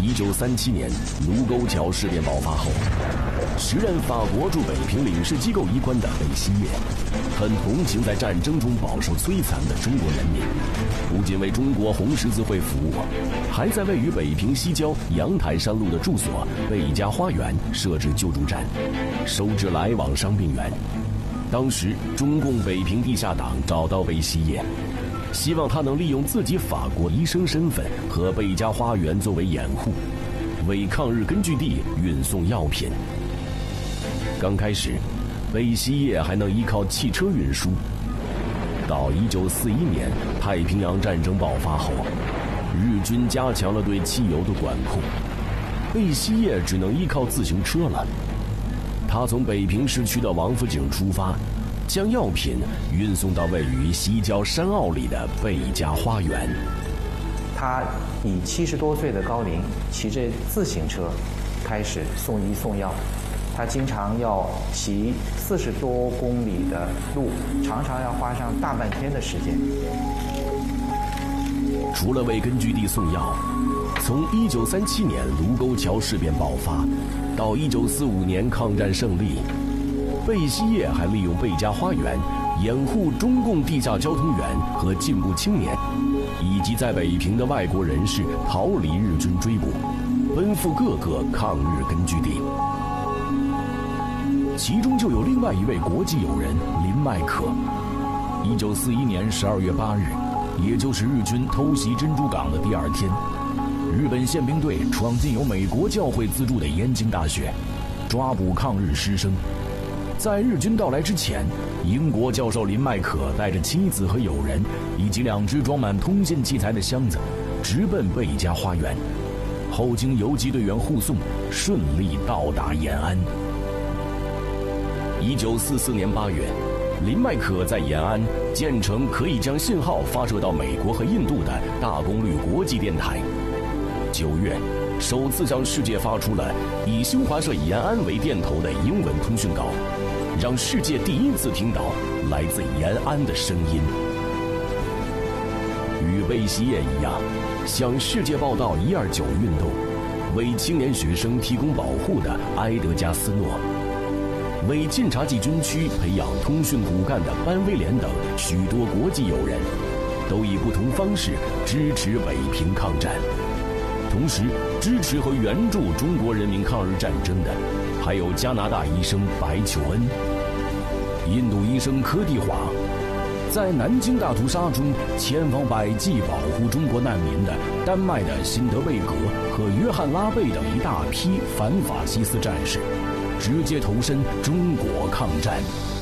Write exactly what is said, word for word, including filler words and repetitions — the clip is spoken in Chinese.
一九三七年卢沟桥事变爆发后，时任法国驻北平领事机构医官的贝希叶，很同情在战争中饱受摧残的中国人民，不仅为中国红十字会服务，还在位于北平西郊阳台山路的住所贝家花园设置救助站，收治来往伤病员。当时，中共北平地下党找到贝希叶，希望他能利用自己法国医生身份和贝家花园作为掩护，为抗日根据地运送药品。刚开始，贝希叶还能依靠汽车运输。到一九四一年太平洋战争爆发后，日军加强了对汽油的管控，贝希叶只能依靠自行车了。他从北平市区的王府井出发，将药品运送到位于西郊山坳里的贝家花园。 他以七十多岁的高龄，骑着自行车开始送医送药。他经常要骑四十多公里的路，常常要花上大半天的时间。 除了为根据地送药，从一九三七年卢沟桥事变爆发到一九四五年抗战胜利，贝希叶还利用贝家花园掩护中共地下交通员和进步青年，以及在北平的外国人士逃离日军追捕，奔赴各个抗日根据地。其中就有另外一位国际友人林麦可。一九四一年十二月八日，也就是日军偷袭珍珠港的第二天，日本宪兵队闯进由美国教会资助的燕京大学，抓捕抗日师生。在日军到来之前，英国教授林麦可带着妻子和友人以及两只装满通信器材的箱子，直奔贝家花园，后经游击队员护送，顺利到达延安。一九四四年八月，林麦可在延安建成可以将信号发射到美国和印度的大功率国际电台。九月，首次向世界发出了以新华社延安为电头的英文通讯稿，让世界第一次听到来自延安的声音。与贝希叶一样，向世界报道一二九运动，为青年学生提供保护的埃德加斯诺，为晋察冀军区培养通讯骨干的班威廉等许多国际友人，都以不同方式支持北平抗战。同时，支持和援助中国人民抗日战争的，还有加拿大医生白求恩、印度医生柯蒂华，在南京大屠杀中千方百计保护中国难民的丹麦的辛德贝格和约翰拉贝等一大批反法西斯战士，直接投身中国抗战。